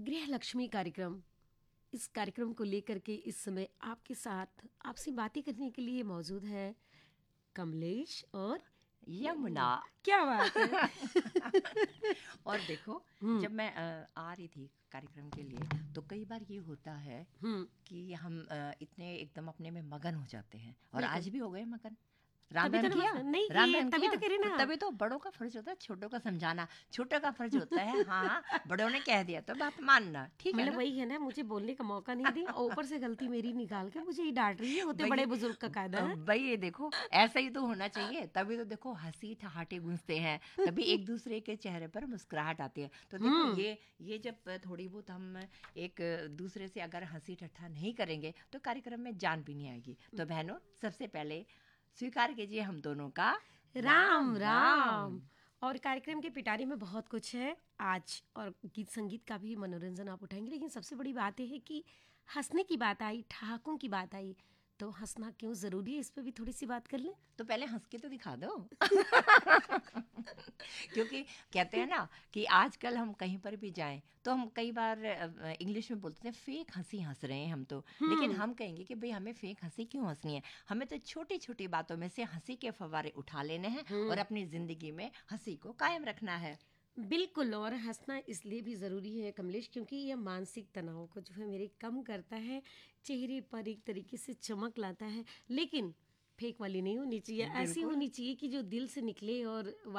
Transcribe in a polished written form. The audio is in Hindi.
गृह लक्ष्मी कार्यक्रम, इस कार्यक्रम को लेकर के इस समय आपके साथ आपसे बातें करने के लिए मौजूद है कमलेश और यमुना। क्या बात है। और देखो, जब मैं आ रही थी कार्यक्रम के लिए, तो कई बार ये होता है कि हम इतने एकदम अपने में मगन हो जाते हैं, और आज भी हो गए मगन। राम तभी राम तो किया, नहीं राम किए, राम तभी किया। तो कह रही ना। तभी तो बड़ों का फर्ज होता है छोटों का समझाना, छोटों का फर्ज होता है हाँ बड़ों ने कह दिया तो बात मानना, ठीक है मतलब ना। वही है ना, मुझे बोलने का मौका नहीं दी और ऊपर से गलती मेरी निकाल के मुझे ही डांट रही है। होते बड़े बुजुर्ग का कायदा है भाई ये देखो, ऐसा ही तो होना चाहिए, तभी तो देखो हंसी ठहाटे गूंजते हैं, तभी एक दूसरे के चेहरे पर मुस्कुराहट आती है। तो देखो ये जब थोड़ी बहुत हम एक दूसरे से अगर हंसी ठट्ठा नहीं करेंगे तो कार्यक्रम में जान भी नहीं आएगी। तो बहनों, सबसे पहले स्वीकार कीजिए हम दोनों का राम राम। और कार्यक्रम के पिटारे में बहुत कुछ है आज, और गीत संगीत का भी मनोरंजन आप उठाएंगे, लेकिन सबसे बड़ी बात यह है कि हंसने की बात आई, ठहाकों की बात आई, तो हंसना क्यों जरूरी है, इस पे भी थोड़ी सी बात कर लें। तो पहले हंस के तो दिखा दो। क्योंकि कहते हैं ना कि आजकल हम कहीं पर भी जाएं तो हम कई बार इंग्लिश में बोलते हैं फेक हंसी हंस रहे हैं हम तो, लेकिन हम कहेंगे कि भाई हमें फेक हंसी क्यों हंसनी है, हमें तो छोटी छोटी बातों में से हंसी के फव्वारे उठा लेने हैं और अपनी जिंदगी में हंसी को कायम रखना है। बिल्कुल, और हंसना इसलिए भी ज़रूरी है कमलेश, क्योंकि यह मानसिक तनाव को जो है मेरे कम करता है, चेहरे पर एक तरीके से चमक लाता है, लेकिन फेक वाली नहीं होनी चाहिए, ऐसी बिल्कुल। होनी चाहिए कि जो दिल से निकले और